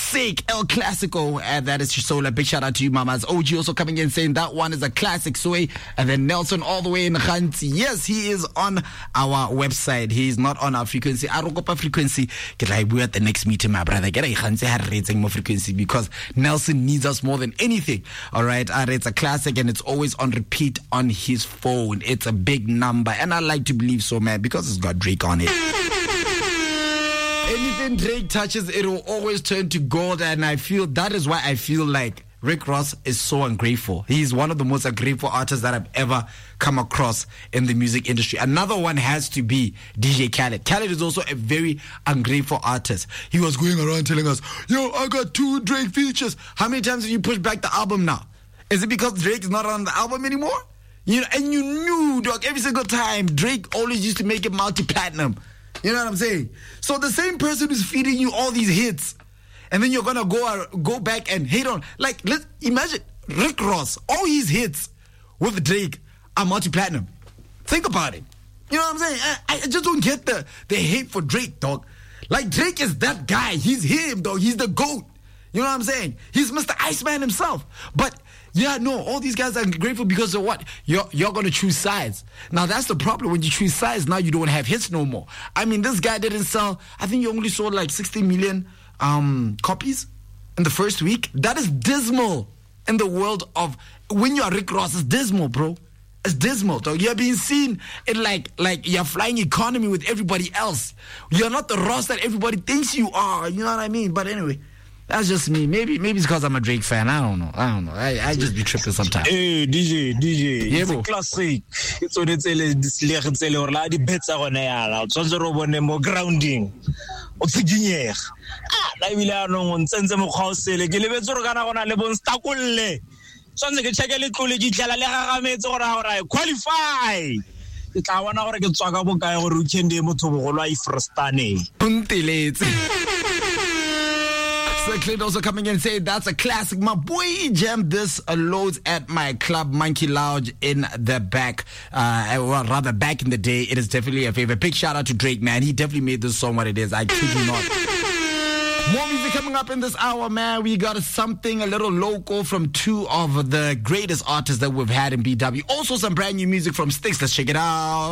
Sick, El Clasico, and that is Chisola. Big shout out to you, mamas. OG also coming in saying that one is a classic. Sway, and then Nelson all the way in Khanti. Yes, he is on our website. He is not on our frequency. Arokopa frequency. Get like we at the next meeting, my brother. Get a Khanti had rating more frequency because Nelson needs us more than anything. All right, it's a classic and it's always on repeat on his phone. It's a big number, and I like to believe so, man, because it's got Drake on it. Anything Drake touches, it will always turn to gold, and I feel that is why I feel like Rick Ross is so ungrateful. He's one of the most ungrateful artists that I've ever come across in the music industry. Another one has to be DJ Khaled. Khaled is also a very ungrateful artist. He was going around telling us, yo, I got 2 Drake features. How many times did you push back the album now? Is it because Drake is not on the album anymore? You know, and you knew, dog, every single time Drake always used to make it multi-platinum. You know what I'm saying? So the same person who's feeding you all these hits, and then you're gonna go back and hate on. Like, let's imagine Rick Ross, all his hits with Drake are multi-platinum. Think about it. You know what I'm saying? I just don't get the hate for Drake, dog. Like, Drake is that guy. He's him, dog. He's the GOAT. You know what I'm saying? He's Mr. Iceman himself. But yeah, no, all these guys are grateful because of what? You're going to choose sides. Now, that's the problem. When you choose sides, now you don't have hits no more. I mean, this guy didn't sell, I think he only sold like 60 million copies in the first week. That is dismal in the world of, when you are Rick Ross, it's dismal, bro. It's dismal, dog. You're being seen in like you're flying economy with everybody else. You're not the Ross that everybody thinks you are. You know what I mean? But anyway, that's just me. Maybe it's because I'm a Drake fan. I don't know. I just be tripping sometimes. Hey, DJ. Yeah, it's bro. A classic. It's on the or la di bets on ya. Tshwantse ro bone mo grounding. O tsiginyega. La bila no ntsenze mo khaosele. Ke lebetse re kana gona le bon stakolle. Tshwantse ke check le tlole di tlala le gagametse gore qualify. Ke tla bona gore ke tswa ka bokae gore o kende motho bogolo a ifrostane. Punteletse. Clint also coming in and saying that's a classic. My boy jammed this loads at my club Monkey Lounge in the back, or rather back in the day. It is definitely a favorite. Big shout out to Drake, man. He definitely made this song what it is. I kid you not. More music coming up in this hour, man. We got something a little local from 2 of the greatest artists that we've had in BW. Also some brand new music from Styx. Let's check it out.